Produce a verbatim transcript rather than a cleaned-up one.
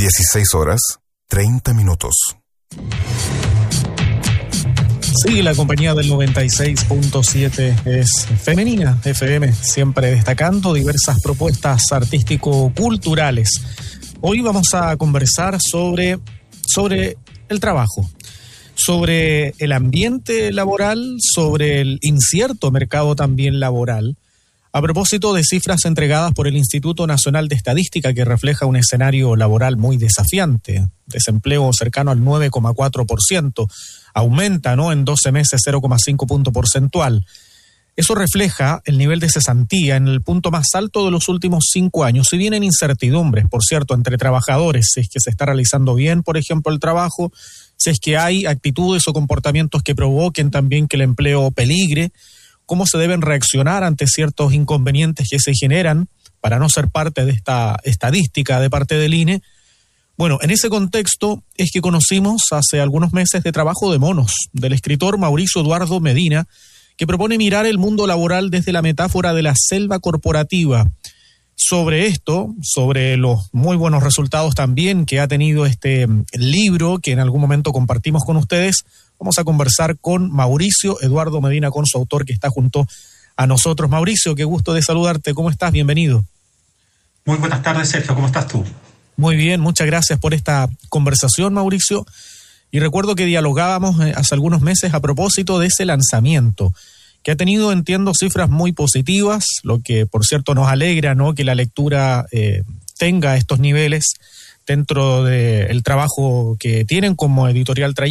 dieciséis horas, treinta minutos. Sí, la compañía del noventa y seis punto siete es Femenina F M, siempre destacando diversas propuestas artístico-culturales. Hoy vamos a conversar sobre, sobre el trabajo, sobre el ambiente laboral, sobre el incierto mercado también laboral, a propósito de cifras entregadas por el Instituto Nacional de Estadística que refleja un escenario laboral muy desafiante, desempleo cercano al nueve coma cuatro por ciento, aumenta, ¿no?, en doce meses cero coma cinco punto porcentual. Eso refleja el nivel de cesantía en el punto más alto de los últimos cinco años. Si vienen incertidumbres, por cierto, entre trabajadores, si es que se está realizando bien, por ejemplo, el trabajo, si es que hay actitudes o comportamientos que provoquen también que el empleo peligre, cómo se deben reaccionar ante ciertos inconvenientes que se generan para no ser parte de esta estadística de parte del I N E. Bueno, en ese contexto es que conocimos hace algunos meses de Trabajo de Monos, del escritor Mauricio Eduardo Medina, que propone mirar el mundo laboral desde la metáfora de la selva corporativa. Sobre esto, sobre los muy buenos resultados también que ha tenido este libro, que en algún momento compartimos con ustedes, vamos a conversar con Mauricio Eduardo Medina, con su autor que está junto a nosotros. Mauricio, qué gusto de saludarte. ¿Cómo estás? Bienvenido. Muy buenas tardes, Sergio. ¿Cómo estás tú? Muy bien, muchas gracias por esta conversación, Mauricio. Y recuerdo que dialogábamos hace algunos meses a propósito de ese lanzamiento, que ha tenido, entiendo, cifras muy positivas, lo que, por cierto, nos alegra, ¿no?, que la lectura eh, tenga estos niveles dentro del trabajo que tienen como editorial Trayecto.